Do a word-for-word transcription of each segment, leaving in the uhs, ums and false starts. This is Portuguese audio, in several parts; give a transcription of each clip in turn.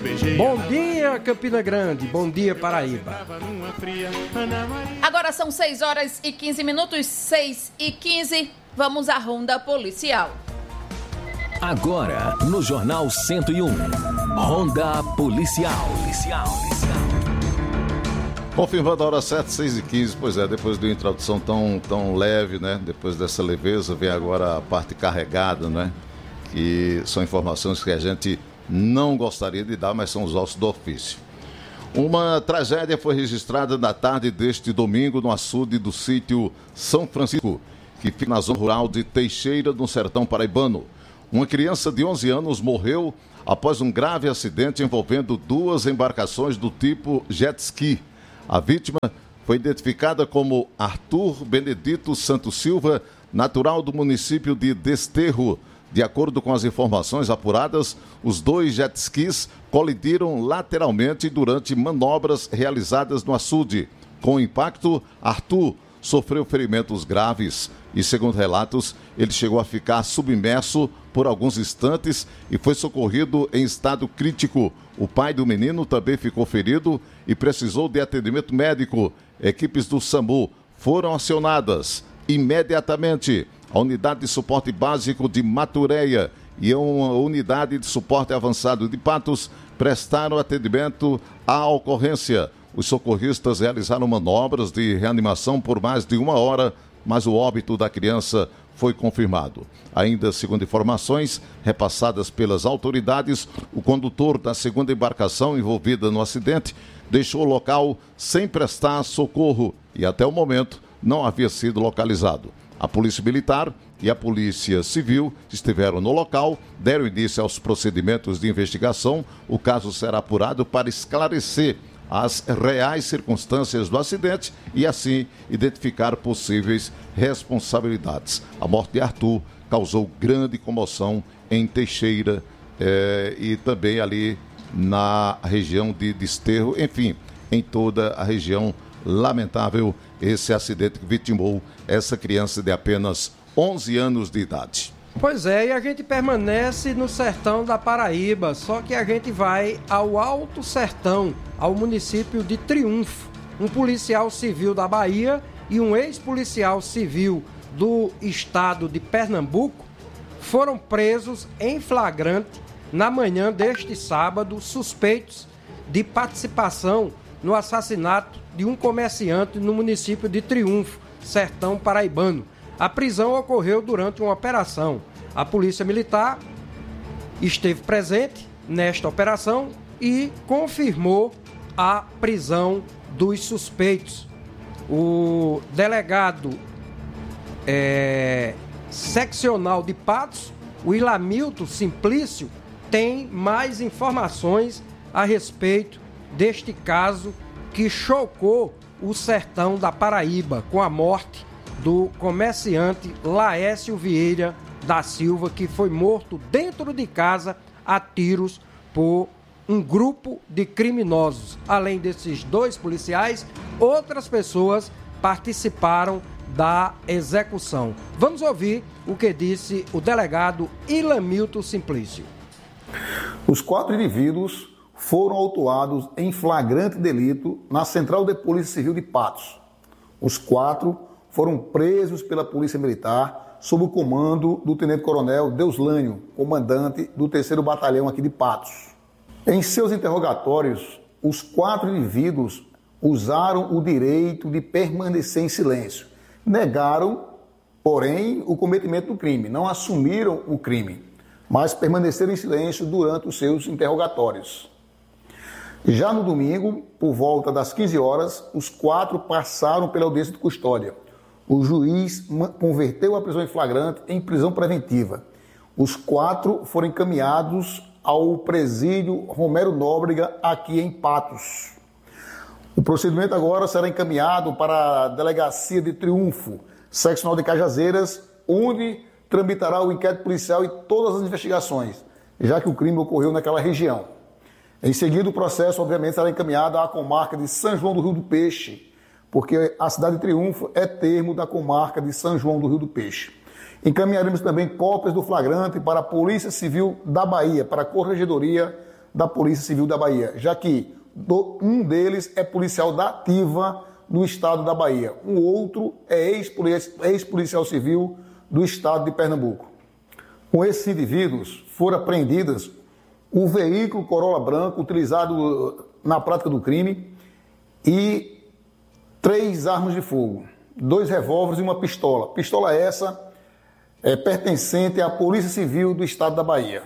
Bom dia, Campina Grande. Bom dia, Paraíba. Agora são seis horas e quinze minutos, seis e quinze. Vamos à ronda policial. Agora, no Jornal cento e um. Ronda Policial. Policial. Confirmando a hora sete, seis e quinze, pois é, depois de uma introdução tão, tão leve, né? Depois dessa leveza, vem agora a parte carregada, né? Que são informações que a gente não gostaria de dar, mas são os ossos do ofício. Uma tragédia foi registrada na tarde deste domingo no açude do sítio São Francisco, que fica na zona rural de Teixeira, no sertão paraibano. Uma criança de onze anos morreu após um grave acidente envolvendo duas embarcações do tipo jet ski. A vítima foi identificada como Arthur Benedito Santos Silva, natural do município de Desterro. De acordo com as informações apuradas, os dois jet skis colidiram lateralmente durante manobras realizadas no açude. Com o impacto, Arthur sofreu ferimentos graves e, segundo relatos, ele chegou a ficar submerso por alguns instantes e foi socorrido em estado crítico. O pai do menino também ficou ferido e precisou de atendimento médico. Equipes do SAMU foram acionadas imediatamente. A unidade de suporte básico de Matureia e a unidade de suporte avançado de Patos prestaram atendimento à ocorrência. Os socorristas realizaram manobras de reanimação por mais de uma hora, mas o óbito da criança foi confirmado. Ainda segundo informações repassadas pelas autoridades, o condutor da segunda embarcação envolvida no acidente deixou o local sem prestar socorro e até o momento não havia sido localizado. A Polícia Militar e a Polícia Civil estiveram no local, deram início aos procedimentos de investigação. O caso será apurado para esclarecer as reais circunstâncias do acidente e, assim, identificar possíveis responsabilidades. A morte de Arthur causou grande comoção em Teixeira eh, e também ali na região de Desterro, enfim, em toda a região. Lamentável esse acidente que vitimou essa criança de apenas onze anos de idade. Pois é, e a gente permanece no sertão da Paraíba, só que a gente vai ao Alto Sertão, ao município de Triunfo. Um policial civil da Bahia e um ex-policial civil do estado de Pernambuco foram presos em flagrante na manhã deste sábado, suspeitos de participação no assassinato de um comerciante no município de Triunfo, sertão paraibano. A prisão ocorreu durante uma operação. A Polícia Militar esteve presente nesta operação e confirmou a prisão dos suspeitos. O delegado é, seccional de Patos, o Ilamilton Simplício, tem mais informações a respeito deste caso que chocou o sertão da Paraíba com a morte do comerciante Laércio Vieira da Silva, que foi morto dentro de casa a tiros por um grupo de criminosos. Além desses dois policiais, outras pessoas participaram da execução. Vamos ouvir o que disse o delegado Ilamilton Simplício. Os quatro indivíduos foram autuados em flagrante delito na Central de Polícia Civil de Patos. Os quatro foram presos pela Polícia Militar sob o comando do Tenente-Coronel Deuslânio, comandante do terceiro Batalhão aqui de Patos. Em seus interrogatórios, os quatro indivíduos usaram o direito de permanecer em silêncio. Negaram, porém, o cometimento do crime, não assumiram o crime, mas permaneceram em silêncio durante os seus interrogatórios. Já no domingo, por volta das quinze horas, os quatro passaram pela audiência de custódia. O juiz converteu a prisão em flagrante em prisão preventiva. Os quatro foram encaminhados ao presídio Romero Nóbrega, aqui em Patos. O procedimento agora será encaminhado para a Delegacia de Triunfo, seccional de Cajazeiras, onde tramitará o inquérito policial e todas as investigações, já que o crime ocorreu naquela região. Em seguida, o processo, obviamente, será encaminhado à comarca de São João do Rio do Peixe, porque a cidade de Triunfo é termo da comarca de São João do Rio do Peixe. Encaminharemos também cópias do flagrante para a Polícia Civil da Bahia, para a Corregedoria da Polícia Civil da Bahia, já que um deles é policial da ativa do estado da Bahia, o outro é ex-policial civil do estado de Pernambuco. Com esses indivíduos foram apreendidas o veículo Corolla branco utilizado na prática do crime e três armas de fogo, dois revólveres e uma pistola. Pistola essa é pertencente à Polícia Civil do estado da Bahia.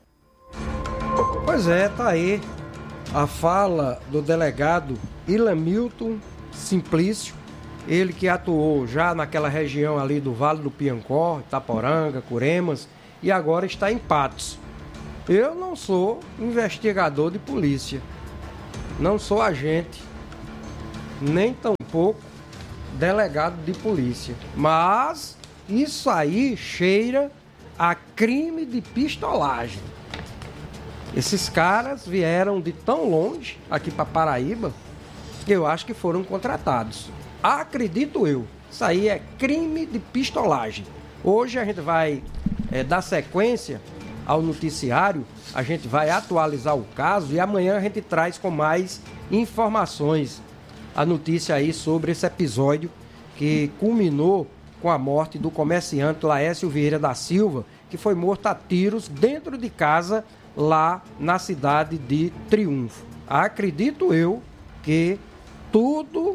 Pois é, tá aí a fala do delegado Ilamilton Simplício, ele que atuou já naquela região ali do Vale do Piancó, Itaporanga, Curemas, e agora está em Patos. Eu não sou investigador de polícia, não sou agente, nem tampouco delegado de polícia, mas isso aí cheira a crime de pistolagem. Esses caras vieram de tão longe, aqui para Paraíba, que eu acho que foram contratados. Acredito eu. Isso aí é crime de pistolagem. Hoje a gente vai é, dar sequência ao noticiário, a gente vai atualizar o caso e amanhã a gente traz com mais informações a notícia aí sobre esse episódio que culminou com a morte do comerciante Laércio Vieira da Silva, que foi morto a tiros dentro de casa lá na cidade de Triunfo. Acredito eu que tudo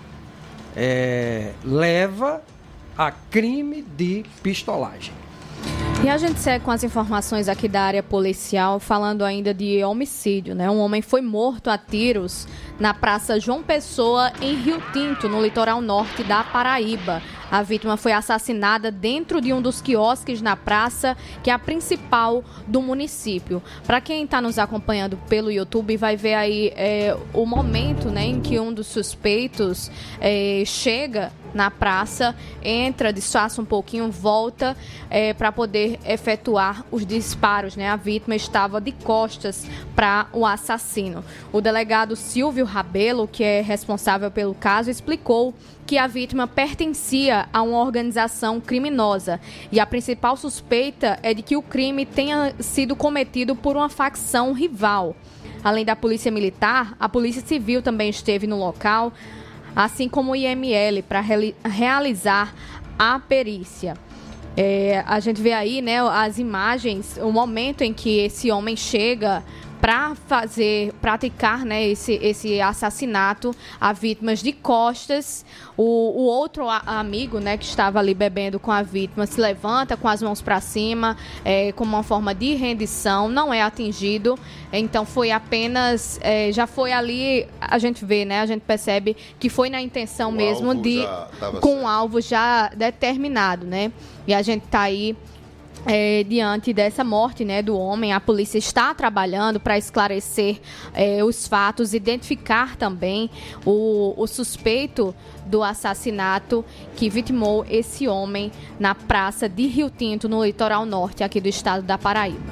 é, leva a crime de pistolagem. E a gente segue com as informações aqui da área policial, falando ainda de homicídio, né? Um homem foi morto a tiros na Praça João Pessoa, em Rio Tinto, no litoral norte da Paraíba. A vítima foi assassinada dentro de um dos quiosques na praça, que é a principal do município. Para quem está nos acompanhando pelo YouTube, vai ver aí é, o momento, né, em que um dos suspeitos é, chega na praça, entra, disfarça um pouquinho, volta é, para poder efetuar os disparos, né? A vítima estava de costas para o assassino. O delegado Silvio Rabelo, que é responsável pelo caso, explicou que a vítima pertencia a uma organização criminosa e a principal suspeita é de que o crime tenha sido cometido por uma facção rival. Além da Polícia Militar, a Polícia Civil também esteve no local, assim como o I M L, para reali- realizar a perícia. É, a gente vê aí, né, as imagens, o momento em que esse homem chega para fazer, praticar, né, esse, esse assassinato a vítimas de costas. O, o outro a, amigo, né, que estava ali bebendo com a vítima se levanta com as mãos para cima, é, como uma forma de rendição, não é atingido. Então foi apenas, é, já foi ali, a gente vê, né, a gente percebe que foi na intenção o mesmo de, com um alvo já determinado, né, e a gente está aí É, diante dessa morte, né, do homem. A polícia está trabalhando para esclarecer é, os fatos, identificar também o, o suspeito do assassinato que vitimou esse homem na praça de Rio Tinto, no litoral norte aqui do estado da Paraíba.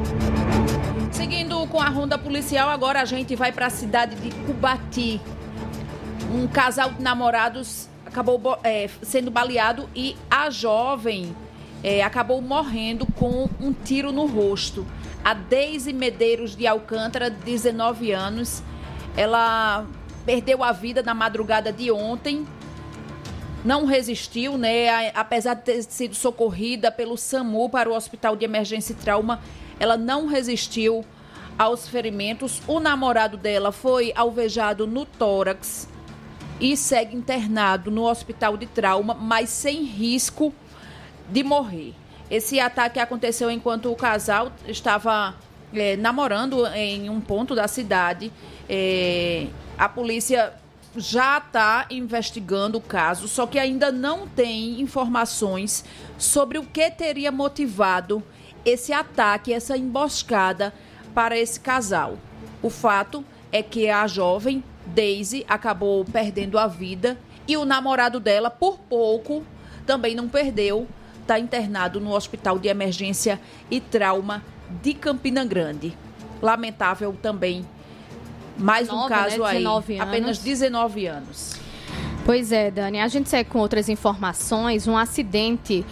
Seguindo com a ronda policial, agora a gente vai para a cidade de Cubati. Um casal de namorados acabou é, sendo baleado e a jovem É, acabou morrendo com um tiro no rosto. A Deise Medeiros de Alcântara, dezenove anos, ela perdeu a vida na madrugada de ontem, não resistiu, né? Apesar de ter sido socorrida pelo SAMU para o Hospital de Emergência e Trauma, ela não resistiu aos ferimentos. O namorado dela foi alvejado no tórax e segue internado no Hospital de Trauma, mas sem risco de morrer. Esse ataque aconteceu enquanto o casal estava é, namorando em um ponto da cidade. É, a polícia já está investigando o caso, só que ainda não tem informações sobre o que teria motivado esse ataque, essa emboscada para esse casal. O fato é que a jovem Deise acabou perdendo a vida e o namorado dela, por pouco, também não perdeu. Está internado no Hospital de Emergência e Trauma de Campina Grande. Lamentável também. Mais um Nova, caso né? aí. dezenove anos. Apenas dezenove anos. Pois é, Dani. A gente segue com outras informações. Um acidente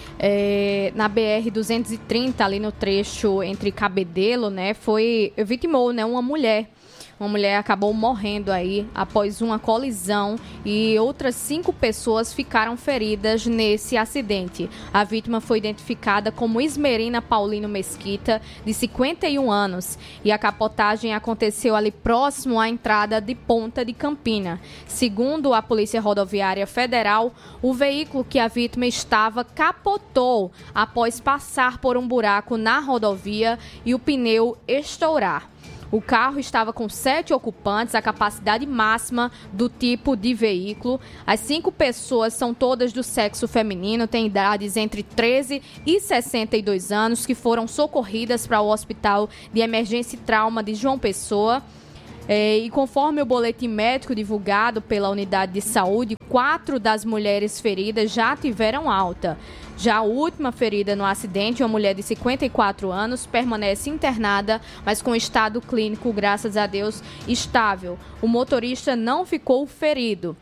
é, na B R duzentos e trinta, ali no trecho entre Cabedelo, né, foi, vitimou, né, uma mulher. Uma mulher acabou morrendo aí após uma colisão e outras cinco pessoas ficaram feridas nesse acidente. A vítima foi identificada como Ismerina Paulino Mesquita, de cinquenta e um anos, e a capotagem aconteceu ali próximo à entrada de Ponta de Campina. Segundo a Polícia Rodoviária Federal, o veículo que a vítima estava capotou após passar por um buraco na rodovia e o pneu estourar. O carro estava com sete ocupantes, a capacidade máxima do tipo de veículo. As cinco pessoas são todas do sexo feminino, têm idades entre treze e sessenta e dois anos, que foram socorridas para o Hospital de Emergência e Trauma de João Pessoa. É, e conforme o boletim médico divulgado pela unidade de saúde, quatro das mulheres feridas já tiveram alta. Já a última ferida no acidente, uma mulher de cinquenta e quatro anos, permanece internada, mas com estado clínico, graças a Deus, estável. O motorista não ficou ferido,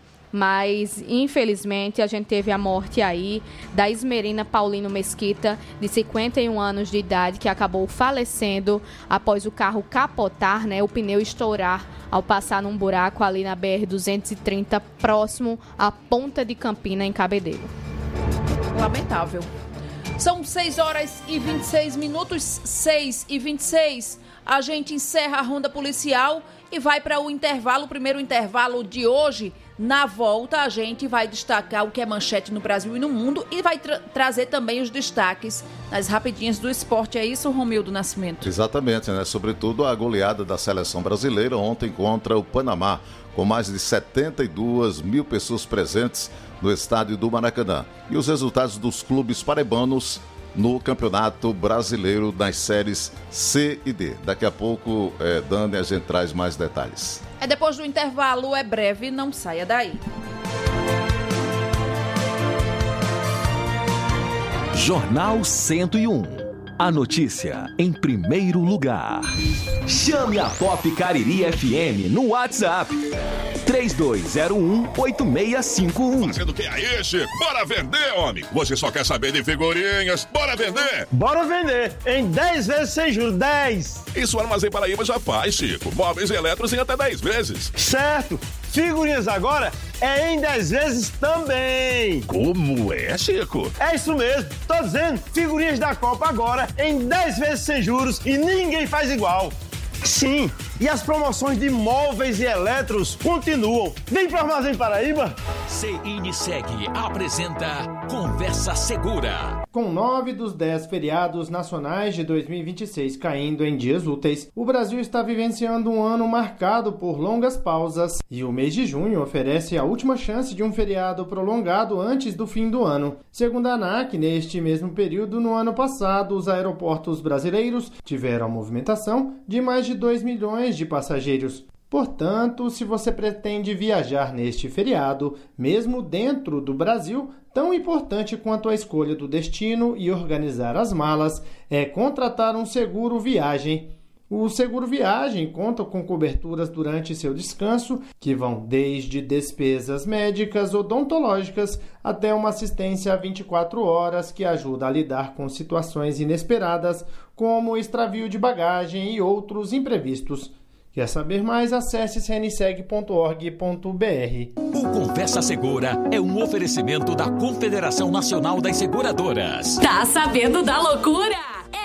mas infelizmente a gente teve a morte aí da Ismerina Paulino Mesquita, de cinquenta e um anos de idade, que acabou falecendo após o carro capotar, né, o pneu estourar ao passar num buraco ali na B R duzentos e trinta, próximo à Ponta de Campina, em Cabedelo. Lamentável. São seis horas e vinte e seis minutos, seis e vinte e seis. A gente encerra a ronda policial e vai para o intervalo, o primeiro intervalo de hoje. Na volta, a gente vai destacar o que é manchete no Brasil e no mundo e vai tra- trazer também os destaques nas rapidinhas do esporte. É isso, Romildo Nascimento? Exatamente, né? Sobretudo a goleada da seleção brasileira ontem contra o Panamá, com mais de setenta e duas mil pessoas presentes no estádio do Maracanã. E os resultados dos clubes paraibanos no Campeonato Brasileiro nas séries C e D. Daqui a pouco, é, Dani, a gente traz mais detalhes. É depois do intervalo, é breve, não saia daí. Jornal cento e um. A notícia em primeiro lugar. Chame a Pop Cariri F M no WhatsApp. três dois zero um, oito seis cinco um. Fazendo o que aí, Chico? Bora vender, homem! Você só quer saber de figurinhas. Bora vender! Bora vender! Em dez vezes sem juros. dez! Isso o Armazém Paraíba já faz, Chico. Móveis e eletros em até dez vezes. Certo! Figurinhas agora é em dez vezes também. Como é, Chico? É isso mesmo. Tô dizendo, figurinhas da Copa agora em dez vezes sem juros e ninguém faz igual. Sim, e as promoções de móveis e eletros continuam. Vem para o Armazém Paraíba. Cineseg apresenta Conversa Segura. Com nove dos dez feriados nacionais de dois mil e vinte e seis caindo em dias úteis, o Brasil está vivenciando um ano marcado por longas pausas e o mês de junho oferece a última chance de um feriado prolongado antes do fim do ano. Segundo a ANAC, neste mesmo período no ano passado, os aeroportos brasileiros tiveram a movimentação de mais de dois milhões de passageiros. Portanto, se você pretende viajar neste feriado, mesmo dentro do Brasil, tão importante quanto a escolha do destino e organizar as malas é contratar um seguro viagem. O seguro viagem conta com coberturas durante seu descanso, que vão desde despesas médicas odontológicas até uma assistência vinte e quatro horas que ajuda a lidar com situações inesperadas, como extravio de bagagem e outros imprevistos. Quer saber mais? Acesse c n seg ponto org ponto b r. O Conversa Segura é um oferecimento da Confederação Nacional das Seguradoras. Tá sabendo da loucura?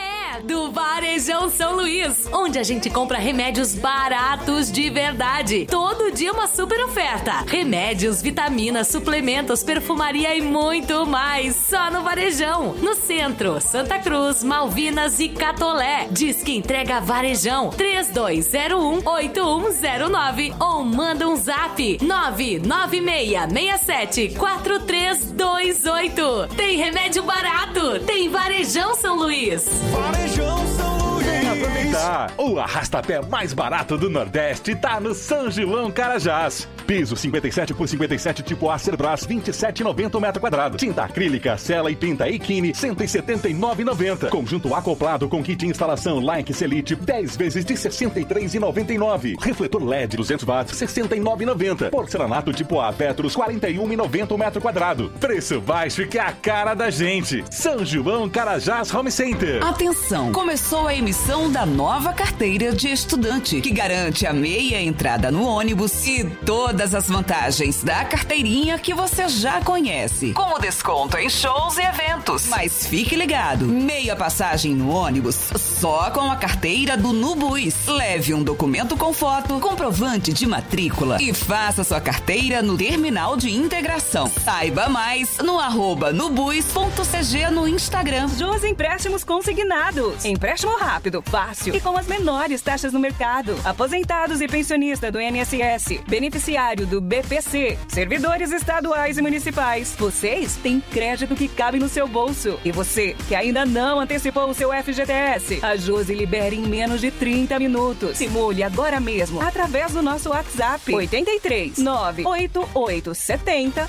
Do Varejão São Luís, onde a gente compra remédios baratos de verdade. Todo dia uma super oferta. Remédios, vitaminas, suplementos, perfumaria e muito mais. Só no Varejão. No centro, Santa Cruz, Malvinas e Catolé. Diz que entrega Varejão três dois zero um, oito um zero nove ou manda um zap nove nove seis seis sete quatro três dois oito. Tem remédio barato. Tem Varejão São Luís. Varejão São Luís. Tá, o arrasta-pé mais barato do Nordeste tá no São João Carajás. Piso cinquenta e sete por cinquenta e sete tipo A Cerbras, vinte e sete reais e noventa centavos o metro quadrado. Tinta acrílica, Sela e Pinta Equine, cento e setenta e nove reais e noventa centavos. Conjunto acoplado com kit instalação Like Selite, dez vezes de sessenta e três reais e noventa e nove centavos. Refletor L E D duzentos watts, sessenta e nove reais e noventa centavos. Porcelanato tipo A Petros, quarenta e um reais e noventa centavos o metro quadrado. Preço baixo que é a cara da gente. São João Carajás Home Center. Atenção, começou a emissão da nova carteira de estudante, que garante a meia entrada no ônibus e todas as vantagens da carteirinha que você já conhece, como desconto em shows e eventos. Mas fique ligado, meia passagem no ônibus só com a carteira do Nubus. Leve um documento com foto, comprovante de matrícula e faça sua carteira no terminal de integração. Saiba mais no arroba nubus ponto c g no Instagram. Jus Empréstimos Consignados. Empréstimo rápido, fácil e com as menores taxas no mercado. Aposentados e pensionista do I N S S, beneficiário do B P C, servidores estaduais e municipais. Vocês têm crédito que cabe no seu bolso. E você que ainda não antecipou o seu F G T S, a Josi libera em menos de trinta minutos. Simule agora mesmo através do nosso WhatsApp oito três nove oito oito sete zero